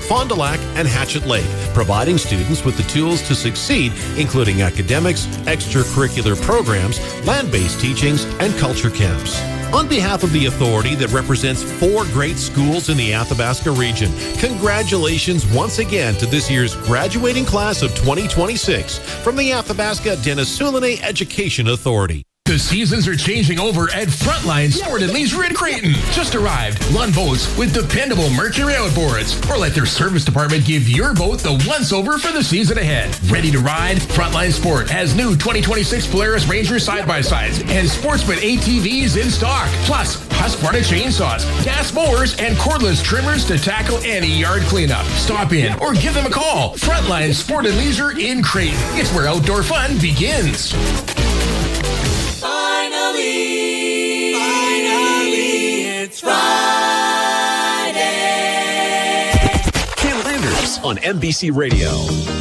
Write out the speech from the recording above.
Fond du Lac and Hatchet Lake, providing students with the tools to succeed, including academics, extracurricular programs, land-based teachings, and culture camps. On behalf of the authority that represents 4 great schools in the Athabasca region, congratulations once again to this year's graduating class of 2026 from the Athabasca Denisoulani Education Authority. The seasons are changing over at Frontline Sport and Leisure in Creighton. Just arrived. Lawn boats with dependable Mercury outboards. Or let their service department give your boat the once-over for the season ahead. Ready to ride? Frontline Sport has new 2026 Polaris Ranger side-by-sides and Sportsman ATVs in stock. Plus, Husqvarna chainsaws, gas mowers, and cordless trimmers to tackle any yard cleanup. Stop in or give them a call. Frontline Sport and Leisure in Creighton. It's where outdoor fun begins. Finally, it's Friday. Cam Landers on NBC Radio.